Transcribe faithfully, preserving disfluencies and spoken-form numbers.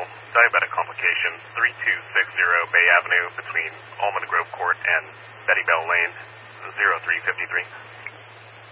diabetic complication, three two six zero Bay Avenue between Almond Grove Court and Betty Bell Lane, zero three five three.